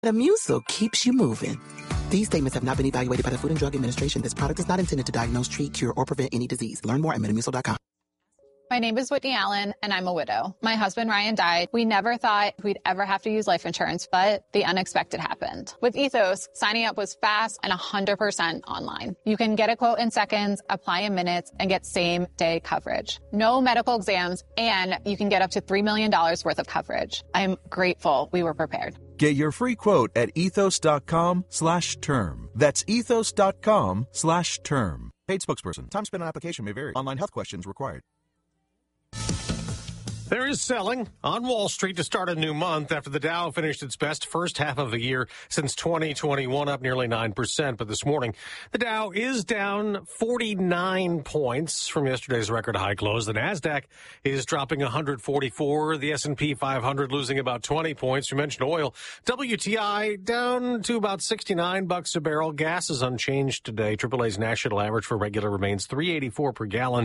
Metamucil keeps you moving. These statements have not been evaluated by the Food and Drug Administration. This product is not intended to diagnose, treat, cure, or prevent any disease. Learn more at Metamucil.com. My name is Whitney Allen, and I'm a widow. My husband, Ryan, died. We never thought we'd ever have to use life insurance, but the unexpected happened. With Ethos, signing up was fast and 100% online. You can get a quote in seconds, apply in minutes, and get same-day coverage. No medical exams, and you can get up to $3 million worth of coverage. I'm grateful we were prepared. Get your free quote at ethos.com/term. That's ethos.com/term. Paid spokesperson. Time spent on application may vary. Online health questions required. There is selling on Wall Street to start a new month after the Dow finished its best first half of the year since 2021, up nearly 9%. But this morning, the Dow is down 49 points from yesterday's record high close. The Nasdaq is dropping 144. The S&P 500 losing about 20 points. You mentioned oil. WTI down to about $69 a barrel. Gas is unchanged today. AAA's national average for regular remains $3.84 per gallon,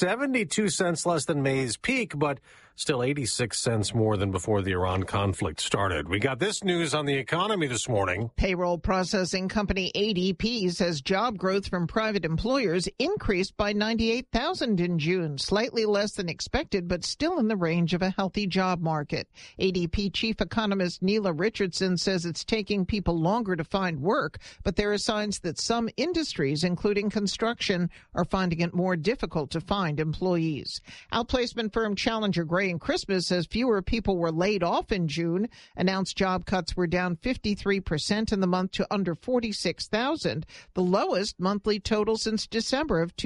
72 cents less than May's peak, but still 86 cents more than before the Iran conflict started. We got this news on the economy this morning. Payroll processing company ADP says job growth from private employers increased by 98,000 in June, slightly less than expected, but still in the range of a healthy job market. ADP chief economist Neela Richardson says it's taking people longer to find work, but there are signs that some industries, including construction, are finding it more difficult to find employees. Outplacement firm Challenger Gray and Christmas says fewer people were laid off in June. Announced job cuts were down 53% in the month to under 46,000, the lowest monthly total since December of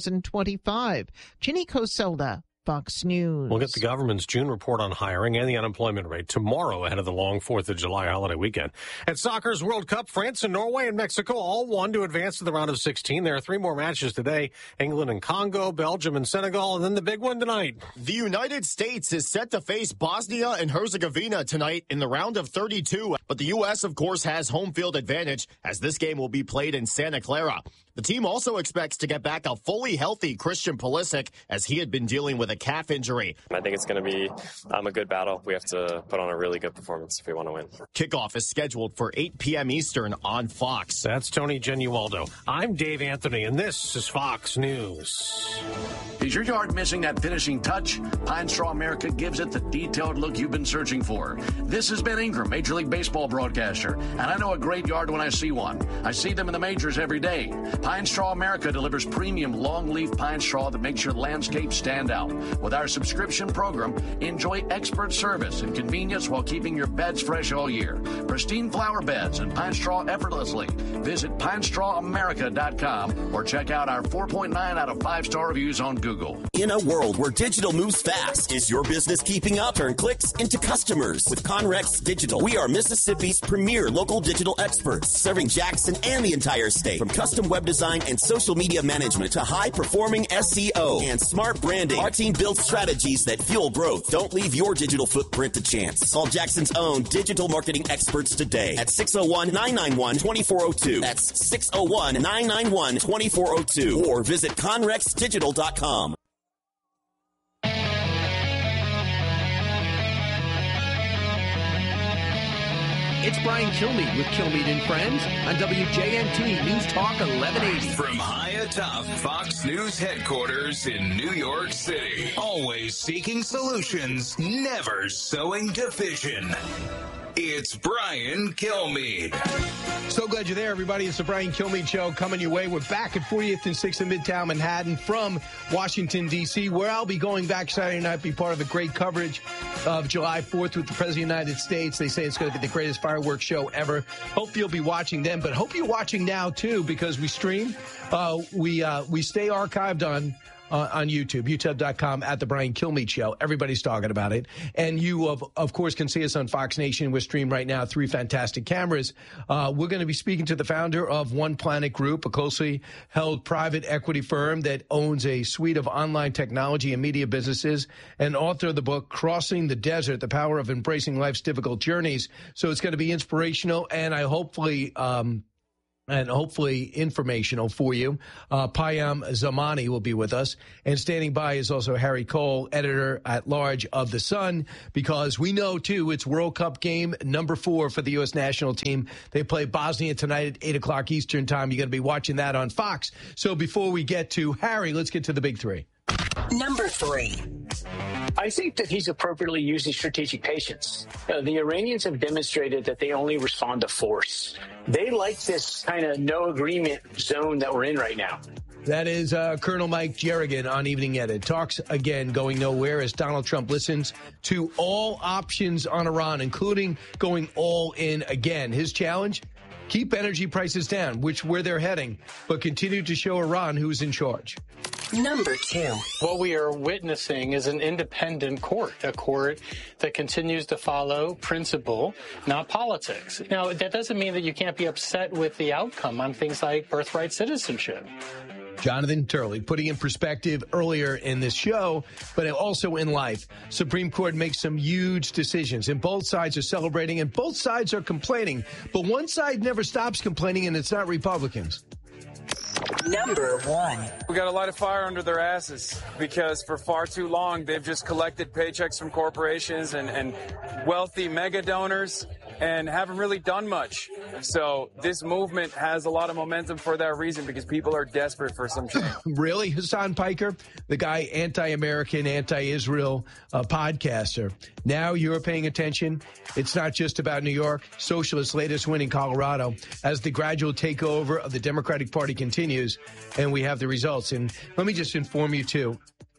2025. Ginny Coselda, Fox News. We'll get the government's June report on hiring and the unemployment rate tomorrow ahead of the long 4th of July holiday weekend. At soccer's World Cup, France and Norway and Mexico all won to advance to the round of 16. There are 3 more matches today: England and Congo, Belgium and Senegal, and then the big one tonight. The United States is set to face Bosnia and Herzegovina tonight in the round of 32. But the U.S., of course, has home field advantage as this game will be played in Santa Clara. The team also expects to get back a fully healthy Christian Pulisic as he had been dealing with a calf injury. I think it's going to be a good battle. We have to put on a really good performance if we want to win. Kickoff is scheduled for 8 p.m. Eastern on Fox. That's Tony Genualdo. I'm Dave Anthony, and this is Fox News. Is your yard missing that finishing touch? Pine Straw America gives it the detailed look you've been searching for. This is Ben Ingram, Major League Baseball broadcaster, and I know a great yard when I see one. I see them in the majors every day. Pine Straw America delivers premium long-leaf pine straw that makes your landscape stand out. With our subscription program, enjoy expert service and convenience while keeping your beds fresh all year. Pristine flower beds and pine straw effortlessly. Visit pinestrawamerica.com or check out our 4.9 out of 5-star reviews on Google. In a world where digital moves fast, is your business keeping up? Turn clicks into customers with Conrex Digital. We are Mississippi's premier local digital experts, serving Jackson and the entire state. From custom web design and social media management to high-performing SEO and smart branding, our team builds strategies that fuel growth. Don't leave your digital footprint to chance. Call Jackson's own digital marketing experts today at 601-991-2402. That's 601-991-2402. Or visit conrexdigital.com. It's Brian Kilmeade with Kilmeade and Friends on WJNT News Talk 1180. From high atop Fox News headquarters in New York City. Always seeking solutions, never sowing division. It's Brian Kilmeade. So glad you're there, everybody. It's the Brian Kilmeade Show coming your way. We're back at 40th and 6th in Midtown Manhattan from Washington, D.C., where I'll be going back Saturday night, be part of the great coverage of July 4th with the President of the United States. They say it's going to be the greatest fireworks show ever. Hope you'll be watching then, but hope you're watching now, too, because we stream. We stay archived on YouTube, youtube.com at The Brian Kilmeade Show. Everybody's talking about it. And you, of course, can see us on Fox Nation. We're streamed right now, 3 fantastic cameras. We're going to be speaking to the founder of One Planet Group, a closely held private equity firm that owns a suite of online technology and media businesses, and author of the book, Crossing the Desert, The Power of Embracing Life's Difficult Journeys. So it's going to be inspirational, and I hopefully and hopefully informational for you. Payam Zamani will be with us. And standing by is also Harry Cole, editor-at-large of The Sun, because we know, too, it's World Cup game number 4 for the U.S. national team. They play Bosnia tonight at 8 o'clock Eastern time. You're going to be watching that on Fox. So before we get to Harry, let's get to the big 3. Number 3. I think that he's appropriately using strategic patience. The Iranians have demonstrated that they only respond to force. They like this kind of no agreement zone that we're in right now. That is Colonel Mike Jerrigan on Evening Edit. Talks again going nowhere as Donald Trump listens to all options on Iran, including going all in again. His challenge? Keep energy prices down, where they're heading, but continue to show Iran who's in charge. Number 2. What we are witnessing is an independent court, a court that continues to follow principle, not politics. Now, that doesn't mean that you can't be upset with the outcome on things like birthright citizenship. Jonathan Turley, putting in perspective earlier in this show, but also in life. Supreme Court makes some huge decisions, and both sides are celebrating, and both sides are complaining. But one side never stops complaining, and it's not Republicans. Number 1. We got a lot of fire under their asses because for far too long, they've just collected paychecks from corporations and wealthy mega donors and haven't really done much. So this movement has a lot of momentum for that reason because people are desperate for some change. Really? Hassan Piker, the guy, anti-American, anti-Israel podcaster. Now you're paying attention. It's not just about New York. Socialists' latest win in Colorado as the gradual takeover of the Democratic Party continues, and we have the results. And let me just inform you, too.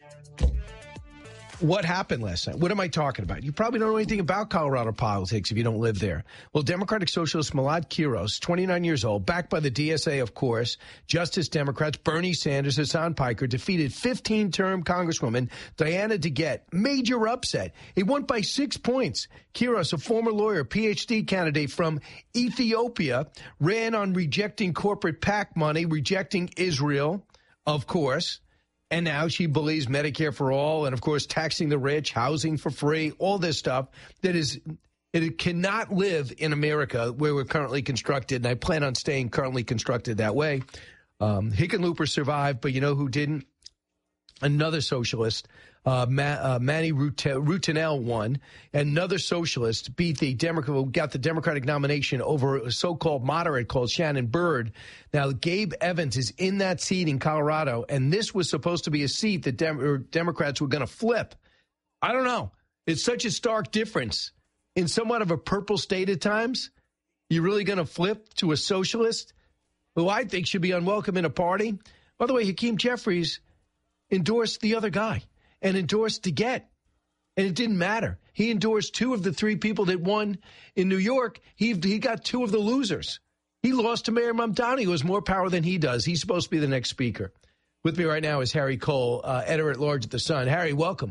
What happened last night? What am I talking about? You probably don't know anything about Colorado politics if you don't live there. Well, Democratic Socialist Milad Quiros, 29 years old, backed by the DSA, of course, Justice Democrats, Bernie Sanders, Hassan Piker, defeated 15-term Congresswoman Diana DeGette. Major upset. He won by 6 points. Quiros, a former lawyer, PhD candidate from Ethiopia, ran on rejecting corporate PAC money, rejecting Israel, of course. And now she believes Medicare for all and, of course, taxing the rich, housing for free, all this stuff it cannot live in America where we're currently constructed. And I plan on staying currently constructed that way. Hickenlooper survived, but you know who didn't? Another socialist, Manny Rutinel won. Another socialist beat got the Democratic nomination over a so-called moderate called Shannon Byrd. Now, Gabe Evans is in that seat in Colorado, and this was supposed to be a seat that Democrats were going to flip. I don't know. It's such a stark difference. In somewhat of a purple state at times, you're really going to flip to a socialist who I think should be unwelcome in a party? By the way, Hakeem Jeffries endorsed the other guy and endorsed DeGette, and it didn't matter. He endorsed 2 of the 3 people that won in New York. He got 2 of the losers. He lost to Mayor Mamdani, who has more power than he does. He's supposed to be the next speaker. With me right now is Harry Cole, editor-at-large at The Sun. Harry, welcome.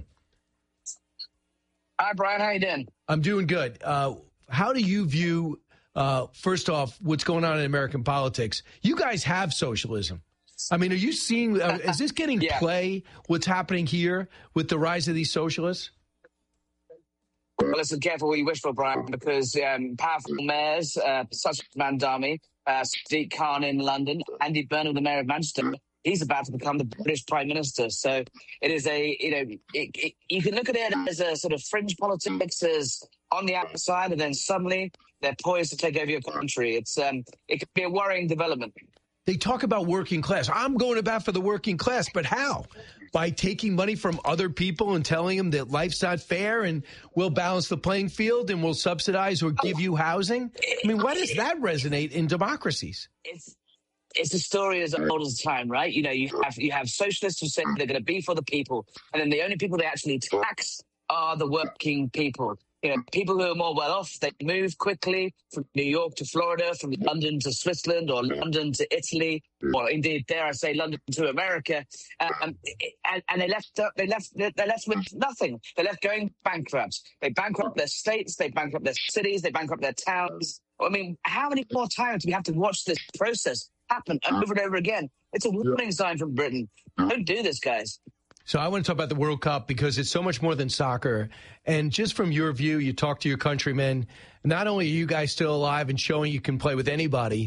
Hi, Brian. How you doing? I'm doing good. How do you view, first off, what's going on in American politics? You guys have socialism. I mean, are you seeing, is this getting play, what's happening here with the rise of these socialists? Well, listen, careful what you wish for, Brian, because powerful mayors, such as Mamdani, Sadiq Khan in London, Andy Burnham, the mayor of Manchester, he's about to become the British Prime Minister. So it is you can look at it as a sort of fringe politics as on the outside, and then suddenly they're poised to take over your country. It could be a worrying development. They talk about working class. I'm going to bat for the working class, but how? By taking money from other people and telling them that life's not fair and we'll balance the playing field and we'll subsidize or give you housing? I mean, why does that resonate in democracies? It's a story as old as time, right? You know, you have socialists who say they're going to be for the people, and then the only people they actually tax are the working people. You know, people who are more well off, they move quickly from New York to Florida, from London to Switzerland, or London to Italy, or indeed, dare I say, London to America, and they left with nothing. They left going bankrupt. They bankrupt their states, they bankrupt their cities, they bankrupt their towns. I mean, how many more times do we have to watch this process happen over and over again? It's a warning sign from Britain. Don't do this, guys. So I want to talk about the World Cup because it's so much more than soccer. And just from your view, you talk to your countrymen. Not only are you guys still alive and showing you can play with anybody,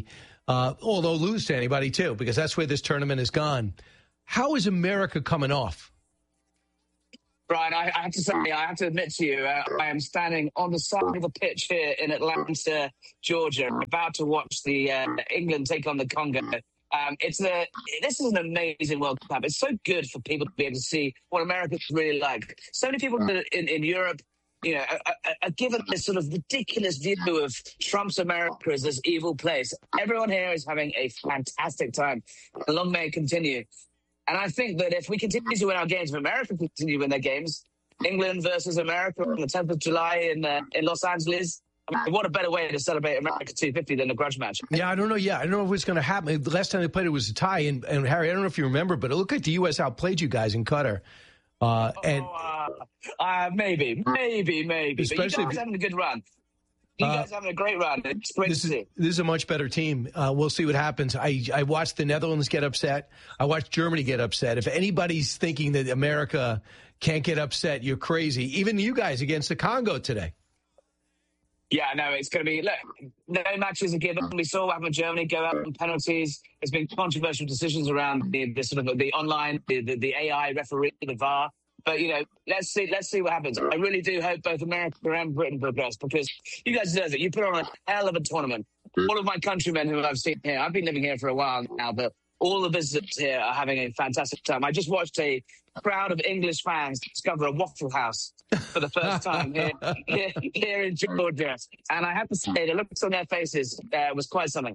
although lose to anybody, too, because that's where this tournament has gone. How is America coming off? Brian, I have to say, I have to admit to you, I am standing on the side of the pitch here in Atlanta, Georgia, about to watch the England take on the Congo. This is an amazing World Cup. It's so good for people to be able to see what America's really like. So many people in Europe, are given this sort of ridiculous view of Trump's America as this evil place. Everyone here is having a fantastic time. Long may it continue. And I think that if we continue to win our games, if America continue to win their games, England versus America on the 10th of July in Los Angeles, I mean, what a better way to celebrate America 250 than a grudge match. Yeah, I don't know. I don't know if it's going to happen. The last time they played it was a tie. And Harry, I don't know if you remember, but it looked like the U.S. outplayed you guys in Qatar. Maybe. Especially, but you guys having a good run. You guys having a great run. It's great to see. This is a much better team. We'll see what happens. I watched the Netherlands get upset. I watched Germany get upset. If anybody's thinking that America can't get upset, you're crazy. Even you guys against the Congo today. Yeah, no, it's going to be, look, no matches are given. We saw what happened with Germany go out on penalties. There's been controversial decisions around the sort of the online, the AI referee, the VAR. But, let's see what happens. I really do hope both America and Britain progress because you guys deserve it. You put on a hell of a tournament. All of my countrymen who I've seen here, I've been living here for a while now, but all the visitors here are having a fantastic time. I just watched a crowd of English fans discover a Waffle House for the first time here in Georgia. And I have to say, the looks on their faces was quite something.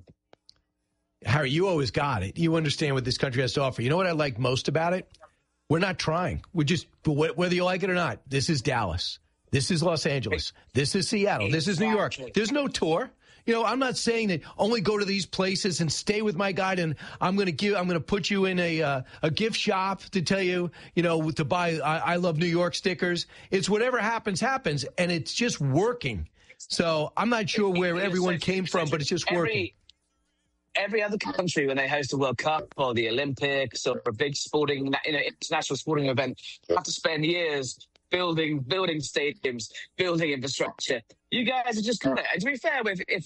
Harry, you always got it. You understand what this country has to offer. You know what I like most about it? We're not trying. We're just, whether you like it or not, this is Dallas. This is Los Angeles. This is Seattle. This is New York. There's no tour. I'm not saying that only go to these places and stay with my guide and I'm going to put you in a gift shop to tell you, to buy I Love New York stickers. It's whatever happens, and it's just working. So I'm not sure where everyone came from, but it's just working. Every other country, when they host a World Cup or the Olympics or a big sporting, international sporting event, have to spend years building stadiums, building infrastructure. You guys are just kind of, to be fair,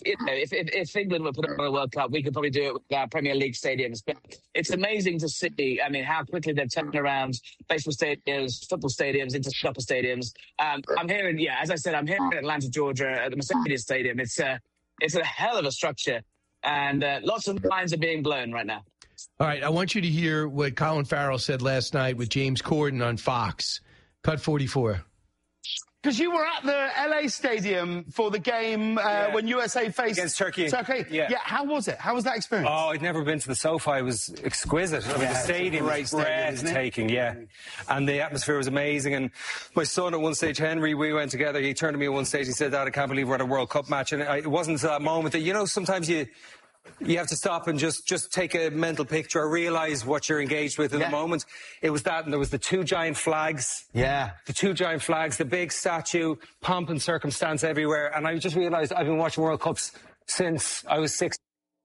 if England were put on a World Cup, we could probably do it with our Premier League stadiums. But it's amazing to see, how quickly they've turned around baseball stadiums, football stadiums, into soccer stadiums. I'm here as I said, I'm here in Atlanta, Georgia, at the Mercedes Stadium. It's a hell of a structure. And lots of minds are being blown right now. All right, I want you to hear what Colin Farrell said last night with James Corden on Fox. Cut 44. Because you were at the LA Stadium for the game when USA faced against Turkey. Yeah, how was it? How was that experience? Oh, I'd never been to the SoFi. It was exquisite. The stadium was breathtaking, and the atmosphere was amazing. And my son at one stage, Henry, we went together. He turned to me at one stage. He said, "Dad, I can't believe we're at a World Cup match." And it wasn't until that moment that sometimes you have to stop and just take a mental picture or realize what you're engaged with in the moment. It was that, and there was the two giant flags. Yeah. The two giant flags, the big statue, pomp and circumstance everywhere. And I just realized I've been watching World Cups since I was 6.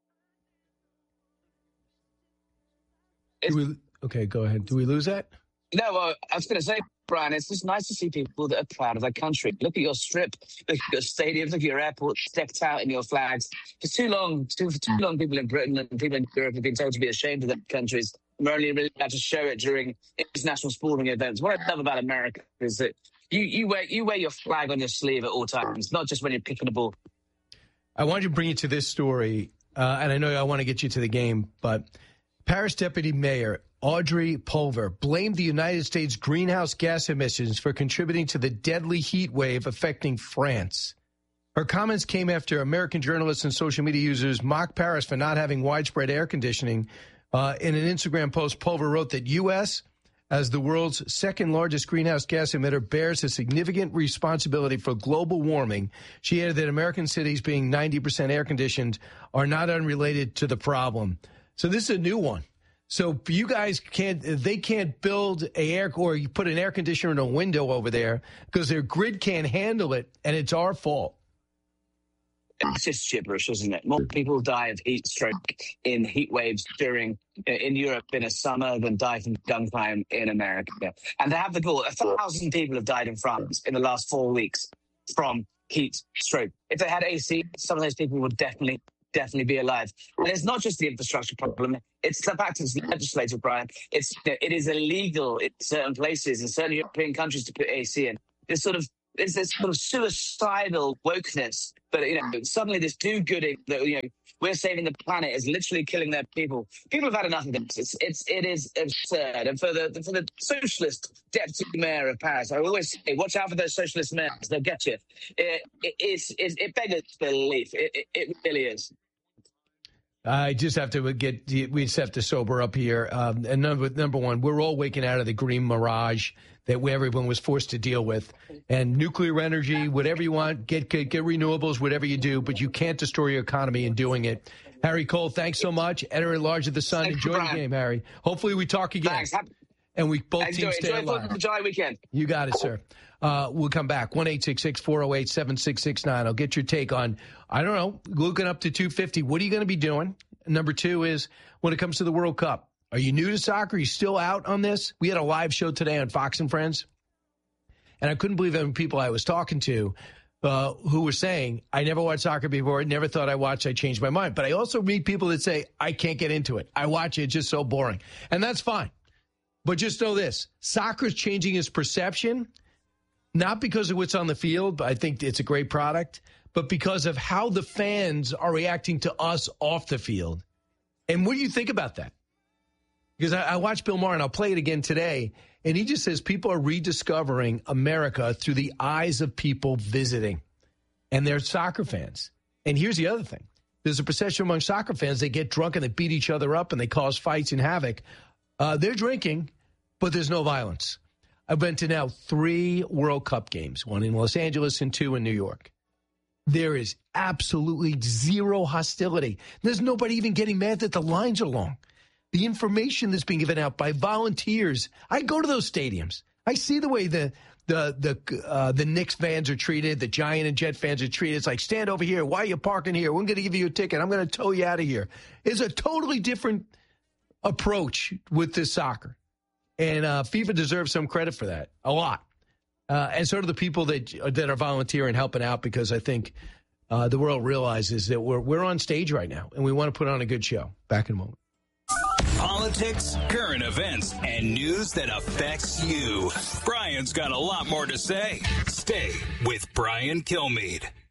Okay, go ahead. Do we lose that? No, well, I was going to say, Brian, it's just nice to see people that are proud of their country. Look at your strip, look at your stadiums, look at your airport, decked out in your flags. For too long, people in Britain and people in Europe have been told to be ashamed of their countries. We're only really allowed to show it during international sporting events. What I love about America is that you wear your flag on your sleeve at all times, not just when you're kicking the ball. I wanted to bring you to this story, and I know I want to get you to the game, but Paris Deputy Mayor Audrey Pulver blamed the United States greenhouse gas emissions for contributing to the deadly heat wave affecting France. Her comments came after American journalists and social media users mocked Paris for not having widespread air conditioning. In an Instagram post, Pulver wrote that U.S., as the world's second largest greenhouse gas emitter, bears a significant responsibility for global warming. She added that American cities being 90% air conditioned are not unrelated to the problem. So this is a new one. So you guys they can't build or you put an air conditioner in a window over there because their grid can't handle it, and it's our fault. It's just gibberish, isn't it? More people die of heat stroke in heat waves in Europe in a summer than die from gunfire in America. And to have the goal, 1,000 people have died in France in the last 4 weeks from heat stroke. If they had AC, some of those people would definitely definitely be alive. And it's not just the infrastructure problem. It's the fact it's legislative, Brian. It is illegal in certain places, in certain European countries, to put AC in. There's this sort of suicidal wokeness that, suddenly this do-gooding that, we're saving the planet is literally killing their people. People have had enough of this. It is absurd. And for the socialist deputy mayor of Paris, I always say, watch out for those socialist mayors. They'll get you. It beggars belief. It really is. I just have to we just have to sober up here. And number one, we're all waking out of the green mirage that everyone was forced to deal with. And nuclear energy, whatever you want, get renewables, whatever you do, but you can't destroy your economy in doing it. Harry Cole, thanks so much. Editor-at-large of The Sun. Enjoy the game, Harry. Hopefully we talk again. Thanks. And we both teams stay alive. Enjoy the July weekend. You got it, sir. We'll come back. 1-866-408-7669. I'll get your take on, I don't know, looking up to 250. What are you going to be doing? Number two is, when it comes to the World Cup, are you new to soccer? Are you still out on this? We had a live show today on Fox and Friends, and I couldn't believe how many people I was talking to who were saying, I never watched soccer before, never thought I watched, I changed my mind. But I also meet people that say, I can't get into it. I watch it, it's just so boring. And that's fine. But just know this, soccer is changing its perception, not because of what's on the field. I think it's a great product, but because of how the fans are reacting to us off the field. And what do you think about that? Because I watched Bill Maher, and I'll play it again today, and he just says people are rediscovering America through the eyes of people visiting, and they're soccer fans. And here's the other thing. There's a perception among soccer fans, they get drunk and they beat each other up and they cause fights and havoc. They're drinking, but there's no violence. I've been to now 3 World Cup games, 1 in Los Angeles and 2 in New York. There is absolutely zero hostility. There's nobody even getting mad that the lines are long. The information that's being given out by volunteers. I go to those stadiums. I see the way the Knicks fans are treated, the Giant and Jet fans are treated. It's like, stand over here. Why are you parking here? We're going to give you a ticket. I'm going to tow you out of here. It's a totally different approach with this soccer. And FIFA deserves some credit for that, a lot. And so do the people that are volunteering, helping out, because I think the world realizes that we're on stage right now, and we want to put on a good show. Back in a moment. Politics, current events, and news that affects you. Brian's got a lot more to say. Stay with Brian Kilmeade.